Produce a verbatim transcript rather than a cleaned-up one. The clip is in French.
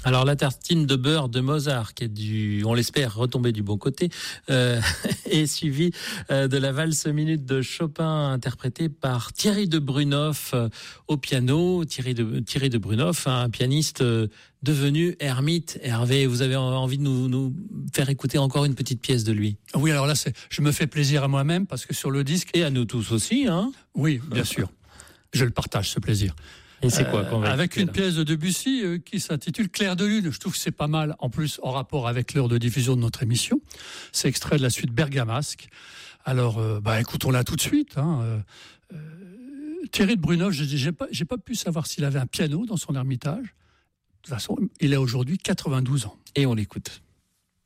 Alors la tartine de beurre de Mozart, qui est du, on l'espère, retomber du bon côté, euh, est suivie euh, de la valse minute de Chopin interprétée par Thierry de Brunoff euh, au piano. Thierry de, Thierry de Brunoff, un pianiste euh, devenu ermite. Hervé, vous avez envie de nous, nous faire écouter encore une petite pièce de lui? Oui, alors là, c'est, je me fais plaisir à moi-même parce que sur le disque... Et à nous tous aussi, hein? Oui, bien sûr. Je le partage, ce plaisir. Et c'est quoi qu'on va euh, Avec écouter, une là pièce de Debussy euh, qui s'intitule Clair de lune. Je trouve que c'est pas mal, en plus en rapport avec l'heure de diffusion de notre émission. C'est extrait de la suite Bergamasque. Alors, euh, bah, écoutons-la tout de suite. Hein. Euh, euh, Thierry de Brunoff, j'ai, j'ai, pas, j'ai pas pu savoir s'il avait un piano dans son ermitage. De toute façon, il a aujourd'hui quatre-vingt-douze ans. Et on l'écoute.